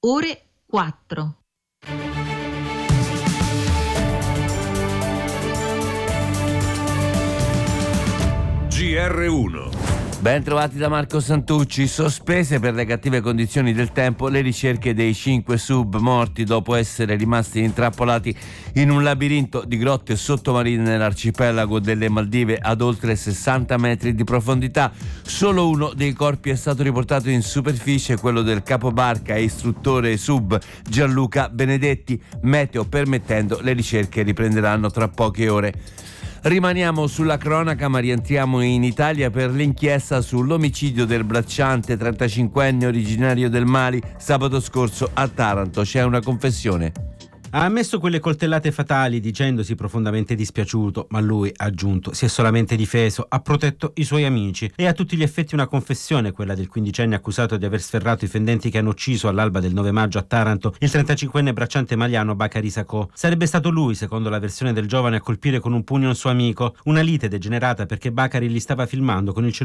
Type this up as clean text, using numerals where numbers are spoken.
ore 4. GR1. Ben trovati da Marco Santucci. Sospese per le cattive condizioni del tempo le ricerche dei 5 sub morti dopo essere rimasti intrappolati in un labirinto di grotte sottomarine nell'arcipelago delle Maldive ad oltre 60 metri di profondità. Solo uno dei corpi è stato riportato in superficie, quello del capobarca e istruttore sub Gianluca Benedetti. Meteo permettendo, le ricerche riprenderanno tra poche ore. Rimaniamo sulla cronaca, ma rientriamo in Italia per l'inchiesta sull'omicidio del bracciante 35enne originario del Mali sabato scorso a Taranto. C'è una confessione. Ha ammesso quelle coltellate fatali dicendosi profondamente dispiaciuto, ma lui, ha aggiunto, si è solamente difeso, ha protetto i suoi amici. È a tutti gli effetti una confessione quella del quindicenne accusato di aver sferrato i fendenti che hanno ucciso all'alba del 9 maggio a Taranto il 35enne bracciante maliano Bakary Sacco. Sarebbe stato lui, secondo la versione del giovane, a colpire con un pugno un suo amico. Una lite degenerata perché Bakary li stava filmando con il cellulare